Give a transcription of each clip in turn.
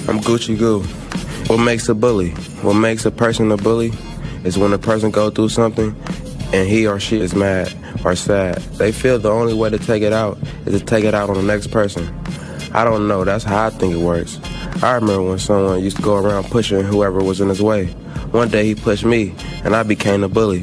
I'm Gucci Goo. What makes a bully? What makes a person a bully is when a person goes through something and he or she is mad or sad. They feel the only way to take it out is to take it out on the next person. I don't know, that's how I think it works. I remember when someone used to go around pushing whoever was in his way. One day he pushed me and I became a bully.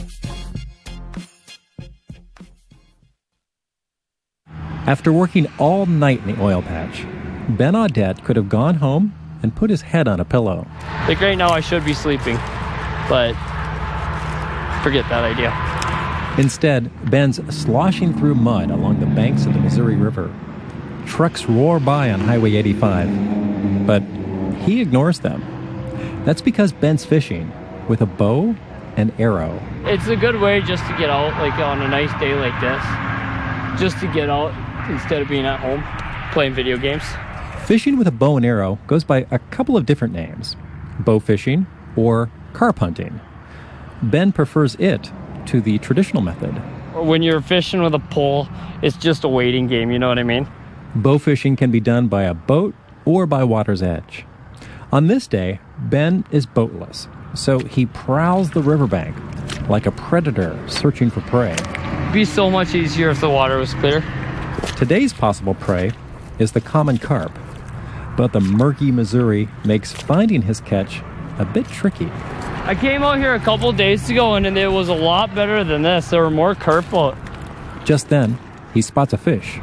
After working all night in the oil patch, Ben Audette could have gone home and put his head on a pillow. Like right now I should be sleeping, but forget that idea. Instead, Ben's sloshing through mud along the banks of the Missouri River. Trucks roar by on Highway 85, but he ignores them. That's because Ben's fishing with a bow and arrow. It's a good way just to get out, like on a nice day like this, just to get out instead of being at home playing video games. Fishing with a bow and arrow goes by a couple of different names: bow fishing or carp hunting. Ben prefers it to the traditional method. When you're fishing with a pole, it's just a waiting game, you know what I mean? Bow fishing can be done by a boat or by water's edge. On this day, Ben is boatless, so he prowls the riverbank like a predator searching for prey. It'd be so much easier if the water was clear. Today's possible prey is the common carp, but the murky Missouri makes finding his catch a bit tricky. I came out here a couple days ago and it was a lot better than this. There were more carp out. Just then, he spots a fish.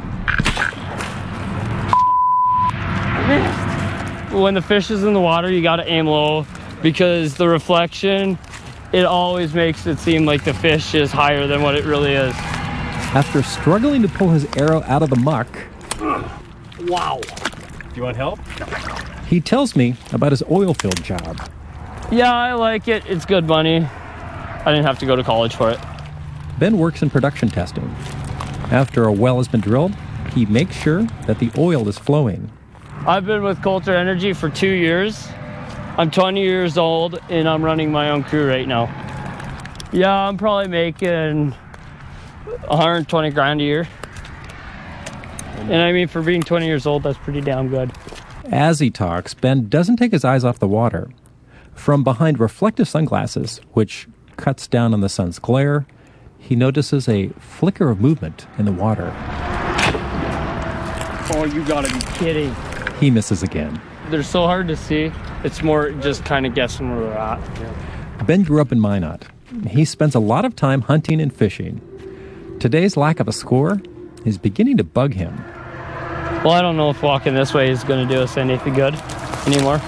When the fish is in the water, you gotta aim low because the reflection, it always makes it seem like the fish is higher than what it really is. After struggling to pull his arrow out of the muck, wow. Do you want help? He tells me about his oil field job. Yeah, I like it. It's good money. I didn't have to go to college for it. Ben works in production testing. After a well has been drilled, he makes sure that the oil is flowing. I've been with Coulter Energy for 2 years. I'm 20 years old and I'm running my own crew right now. Yeah, I'm probably making 120 grand a year. And I mean, for being 20 years old, that's pretty damn good. As he talks, Ben doesn't take his eyes off the water. From behind reflective sunglasses, which cuts down on the sun's glare, he notices a flicker of movement in the water. Oh, you gotta be kidding. He misses again. They're so hard to see. It's more just kind of guessing where they're at. Ben grew up in Minot. He spends a lot of time hunting and fishing. Today's lack of a score is beginning to bug him. Well, I don't know if walking this way is going to do us anything good anymore.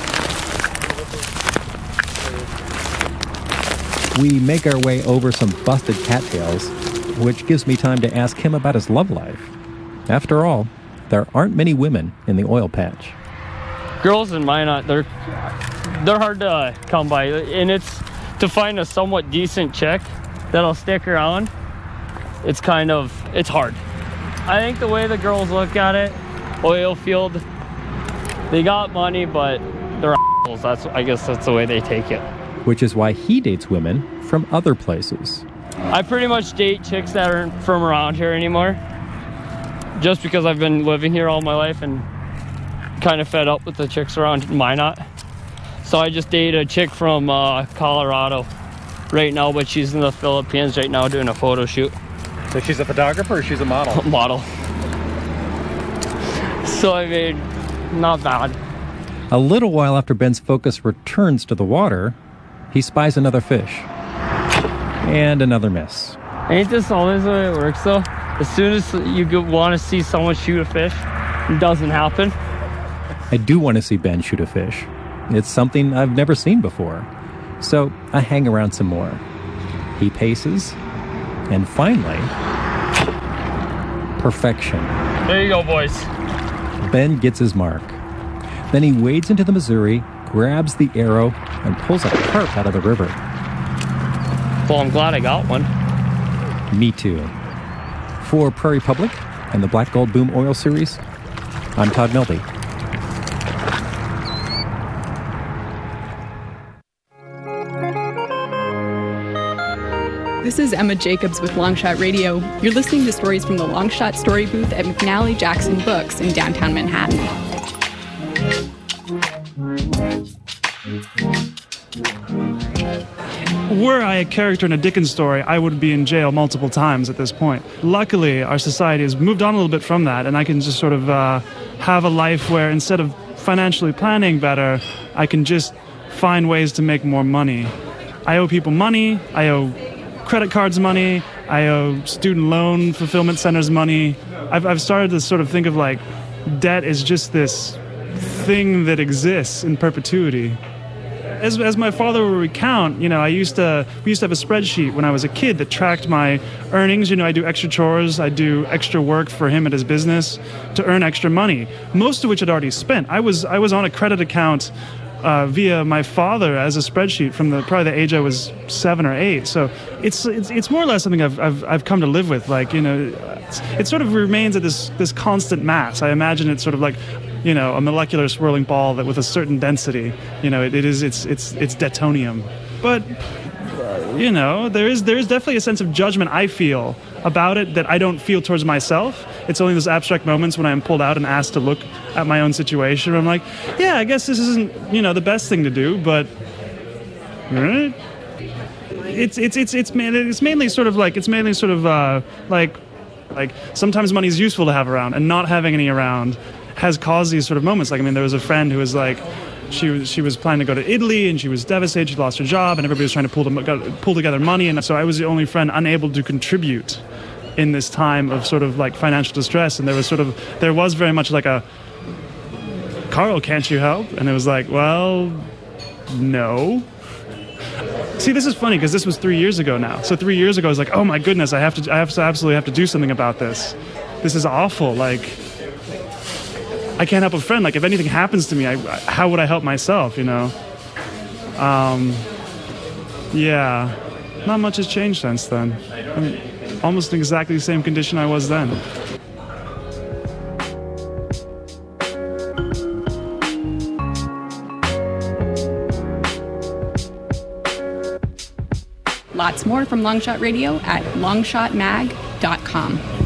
We make our way over some busted cattails, which gives me time to ask him about his love life. After all, there aren't many women in the oil patch. Girls in Minot, they're hard to come by, and it's to find a somewhat decent chick that'll stick around. It's hard. I think the way the girls look at it, oil field, they got money, but they're assholes. I guess that's the way they take it. Which is why he dates women from other places. I pretty much date chicks that aren't from around here anymore, just because I've been living here all my life and kind of fed up with the chicks around Minot. So I just date a chick from Colorado right now, but she's in the Philippines right now doing a photo shoot. So she's a photographer or she's a model? Model. So I mean, not bad. A little while after Ben's focus returns to the water, he spies another fish. And another miss. Ain't this always the way it works though? As soon as you want to see someone shoot a fish, it doesn't happen. I do want to see Ben shoot a fish. It's something I've never seen before. So I hang around some more. He paces, and finally, perfection. There you go, boys. Ben gets his mark. Then he wades into the Missouri, grabs the arrow, and pulls a carp out of the river. Well, I'm glad I got one. Me too. For Prairie Public and the Black Gold Boom Oil Series, I'm Todd Melby. This is Emma Jacobs with Longshot Radio. You're listening to stories from the Longshot Story Booth at McNally Jackson Books in downtown Manhattan. Were I a character in a Dickens story, I would be in jail multiple times at this point. Luckily, our society has moved on a little bit from that, and I can just sort of have a life where instead of financially planning better, I can just find ways to make more money. I owe people money, I owe credit cards money, I owe student loan fulfillment centers money. I've started to sort of think of like debt is just this thing that exists in perpetuity. As my father would recount, we used to have a spreadsheet when I was a kid that tracked my earnings. I do extra chores, I do extra work for him at his business to earn extra money, most of which I'd already spent. I was on a credit account via my father as a spreadsheet from probably the age I was 7 or 8. So it's more or less something I've come to live with. Like, it sort of remains at this constant mass. I imagine it's sort of like, a molecular swirling ball that with a certain density, it's detonium. But there is definitely a sense of judgment I feel about it that I don't feel towards myself. It's only those abstract moments when I'm pulled out and asked to look at my own situation where I'm like, yeah, I guess this isn't, the best thing to do, but it's mainly sort of like sometimes money is useful to have around, and not having any around has caused these sort of moments. Like, there was a friend who was like, she was planning to go to Italy and she was devastated. She lost her job and everybody was trying to pull together money. And so I was the only friend unable to contribute in this time of sort of like financial distress. And there was very much like a, Carl, can't you help? And it was like, well, no. See, this is funny because this was 3 years ago now. So 3 years ago I was like, oh my goodness, I absolutely have to do something about this. This is awful. Like, I can't help a friend. Like, if anything happens to me, how would I help myself, Yeah, not much has changed since then. Almost in exactly the same condition I was then. Lots more from Longshot Radio at longshotmag.com.